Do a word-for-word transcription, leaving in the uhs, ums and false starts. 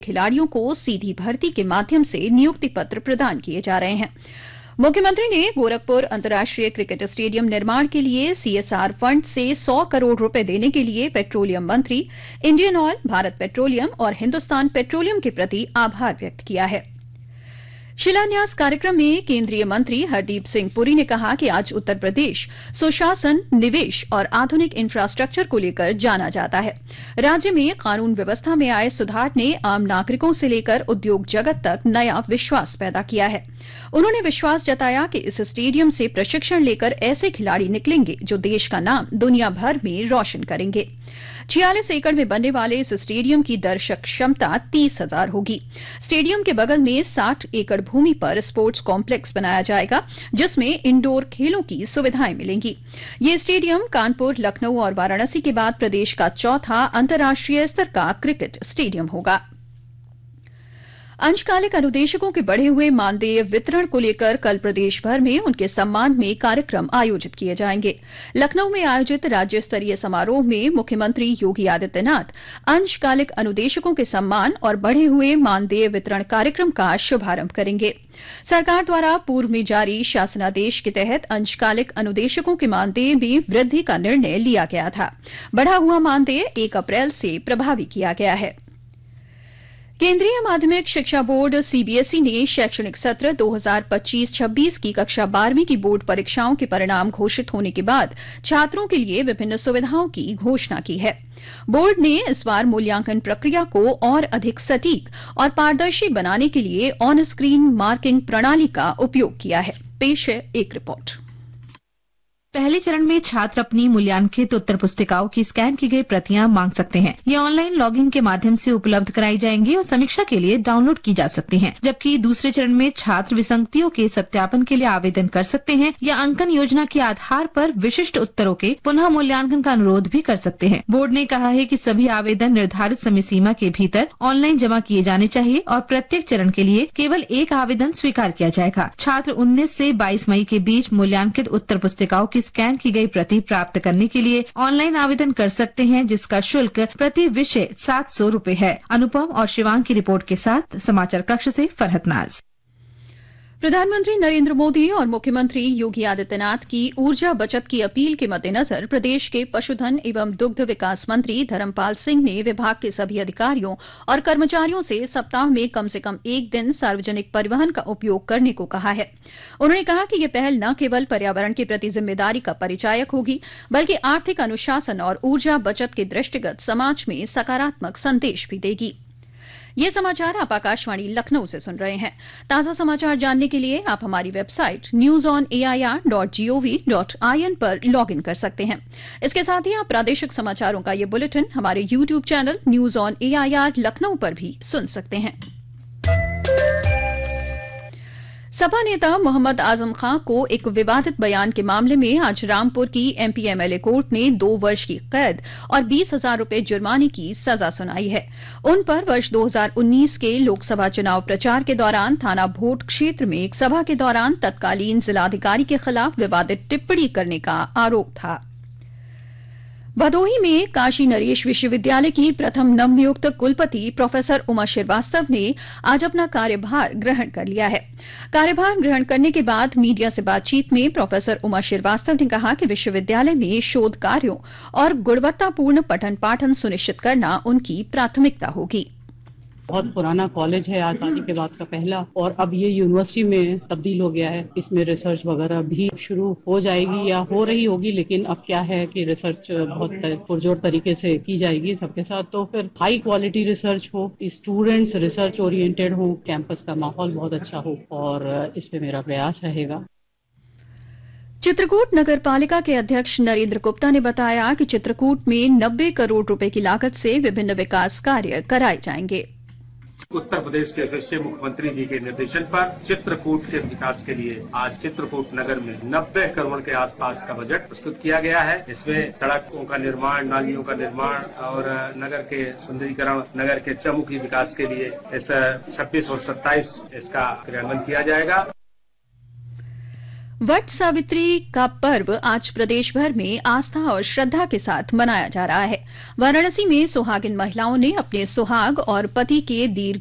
खिलाड़ियों को सीधी भर्ती के माध्यम से नियुक्ति पत्र प्रदान किए जा रहे हैं। मुख्यमंत्री ने गोरखपुर अंतर्राष्ट्रीय क्रिकेट स्टेडियम निर्माण के लिए सीएसआर फंड से सौ करोड़ रुपए देने के लिए पेट्रोलियम मंत्री, इंडियन ऑयल, भारत पेट्रोलियम और हिंदुस्तान पेट्रोलियम के प्रति आभार व्यक्त किया है। शिलान्यास कार्यक्रम में केंद्रीय मंत्री हरदीप सिंह पुरी ने कहा कि आज उत्तर प्रदेश सुशासन, निवेश और आधुनिक इंफ्रास्ट्रक्चर को लेकर जाना जाता है। राज्य में कानून व्यवस्था में आए सुधार ने आम नागरिकों से लेकर उद्योग जगत तक नया विश्वास पैदा किया है। उन्होंने विश्वास जताया कि इस स्टेडियम से प्रशिक्षण लेकर ऐसे खिलाड़ी निकलेंगे जो देश का नाम दुनिया भर में रोशन करेंगे। छियालीस एकड़ में बनने वाले इस स्टेडियम की दर्शक क्षमता तीस हजार होगी। स्टेडियम के बगल में साठ एकड़ भूमि पर स्पोर्ट्स कॉम्प्लेक्स बनाया जाएगा, जिसमें इंडोर खेलों की सुविधाएं मिलेंगी। ये स्टेडियम कानपुर, लखनऊ और वाराणसी के बाद प्रदेश का चौथा अंतर्राष्ट्रीय स्तर का क्रिकेट स्टेडियम होगा। अंशकालिक अनुदेशकों के बढ़े हुए मानदेय वितरण को लेकर कल प्रदेश भर में उनके सम्मान में कार्यक्रम आयोजित किए जाएंगे। लखनऊ में आयोजित राज्य स्तरीय समारोह में मुख्यमंत्री योगी आदित्यनाथ अंशकालिक अनुदेशकों के सम्मान और बढ़े हुए मानदेय वितरण कार्यक्रम का शुभारंभ करेंगे। सरकार द्वारा पूर्व में जारी शासनादेश के तहत अंशकालिक अनुदेशकों के मानदेय में वृद्धि का निर्णय लिया गया था। बढ़ा हुआ मानदेय एक अप्रैल से प्रभावी किया गया है। केंद्रीय माध्यमिक शिक्षा बोर्ड सीबीएसई ने शैक्षणिक सत्र दो हज़ार पच्चीस छब्बीस की कक्षा बारहवीं की बोर्ड परीक्षाओं के परिणाम घोषित होने के बाद छात्रों के लिए विभिन्न सुविधाओं की घोषणा की है। बोर्ड ने इस बार मूल्यांकन प्रक्रिया को और अधिक सटीक और पारदर्शी बनाने के लिए ऑन स्क्रीन मार्किंग प्रणाली का उपयोग किया है। पेश है एक रिपोर्ट। पहले चरण में छात्र अपनी मूल्यांकित उत्तर पुस्तिकाओं की स्कैन की गई प्रतियां मांग सकते हैं। ये ऑनलाइन लॉगिन के माध्यम से उपलब्ध कराई जाएंगी और समीक्षा के लिए डाउनलोड की जा सकती हैं। जबकि दूसरे चरण में छात्र विसंगतियों के सत्यापन के लिए आवेदन कर सकते हैं या अंकन योजना के आधार पर विशिष्ट उत्तरों के पुनः मूल्यांकन का अनुरोध भी कर सकते हैं। बोर्ड ने कहा है कि सभी आवेदन निर्धारित समय सीमा के भीतर ऑनलाइन जमा किए जाने चाहिए और प्रत्येक चरण के लिए केवल एक आवेदन स्वीकार किया जाएगा। छात्र उन्नीस से बाईस मई के बीच मूल्यांकित उत्तर पुस्तिकाओं की स्कैन की गई प्रति प्राप्त करने के लिए ऑनलाइन आवेदन कर सकते हैं, जिसका शुल्क प्रति विषय सात सौ रूपये है। अनुपम और शिवांग की रिपोर्ट के साथ समाचार कक्ष से फरहत नाज। प्रधानमंत्री नरेंद्र मोदी और मुख्यमंत्री योगी आदित्यनाथ की ऊर्जा बचत की अपील के मद्देनजर प्रदेश के पशुधन एवं दुग्ध विकास मंत्री धर्मपाल सिंह ने विभाग के सभी अधिकारियों और कर्मचारियों से सप्ताह में कम से कम एक दिन सार्वजनिक परिवहन का उपयोग करने को कहा है। उन्होंने कहा कि यह पहल न केवल पर्यावरण के प्रति जिम्मेदारी का परिचायक होगी, बल्कि आर्थिक अनुशासन और ऊर्जा बचत के दृष्टिगत समाज में सकारात्मक संदेश भी देगी। ये समाचार आप आकाशवाणी लखनऊ से सुन रहे हैं। ताजा समाचार जानने के लिए आप हमारी website news on A I R dot G O V dot I N पर लॉग इन कर सकते हैं। इसके साथ ही आप प्रादेशिक समाचारों का ये बुलेटिन हमारे YouTube channel news on A I R Lucknow पर भी सुन सकते हैं। सपा नेता मोहम्मद आजम खां को एक विवादित बयान के मामले में आज रामपुर की एमपी एमएलए कोर्ट ने दो वर्ष की कैद और बीस हजार रूपये जुर्माने की सजा सुनाई है। उन पर वर्ष दो हज़ार उन्नीस के लोकसभा चुनाव प्रचार के दौरान थाना भोट क्षेत्र में एक सभा के दौरान तत्कालीन जिलाधिकारी के खिलाफ विवादित टिप्पणी करने का आरोप था। भदोही में काशी नरेश विश्वविद्यालय की प्रथम नवनियुक्त कुलपति प्रोफेसर उमा श्रीवास्तव ने आज अपना कार्यभार ग्रहण कर लिया है। कार्यभार ग्रहण करने के बाद मीडिया से बातचीत में प्रोफेसर उमा श्रीवास्तव ने कहा कि विश्वविद्यालय में शोध कार्यों और गुणवत्तापूर्ण पठन पाठन सुनिश्चित करना उनकी प्राथमिकता होगी। बहुत पुराना कॉलेज है, आजादी के बाद का पहला, और अब ये यूनिवर्सिटी में तब्दील हो गया है। इसमें रिसर्च वगैरह भी शुरू हो जाएगी या हो रही होगी, लेकिन अब क्या है कि रिसर्च बहुत पुरजोर तरीके से की जाएगी सबके साथ। तो फिर हाई क्वालिटी रिसर्च हो, स्टूडेंट्स रिसर्च ओरिएंटेड हो, कैंपस का माहौल बहुत अच्छा हो, और इस पे मेरा प्रयास रहेगा। चित्रकूट नगर पालिका के अध्यक्ष नरेंद्र गुप्ता ने बताया कि चित्रकूट में नब्बे करोड़ रुपए की लागत से विभिन्न विकास कार्य कराए जाएंगे। उत्तर प्रदेश के यशस्वी मुख्यमंत्री जी के निर्देशन पर चित्रकूट के विकास के लिए आज चित्रकूट नगर में नब्बे करोड़ के आसपास का बजट प्रस्तुत किया गया है। इसमें सड़कों का निर्माण, नालियों का निर्माण और नगर के सुंदरीकरण, नगर के चहुमुखी विकास के लिए इस छब्बीस और सत्ताईस इसका क्रियान्वयन किया जाएगा। वट सावित्री का पर्व आज प्रदेश भर में आस्था और श्रद्धा के साथ मनाया जा रहा है। वाराणसी में सुहागिन महिलाओं ने अपने सुहाग और पति के दीर्घ